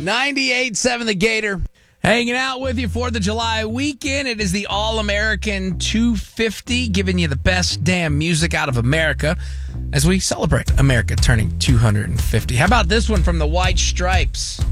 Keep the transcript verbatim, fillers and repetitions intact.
ninety-eight point seven The Gator. Hanging out with you for the July weekend. It is the All-American two fifty, giving you the best damn music out of America as we celebrate America turning two hundred fifty. How about this one from the White Stripes?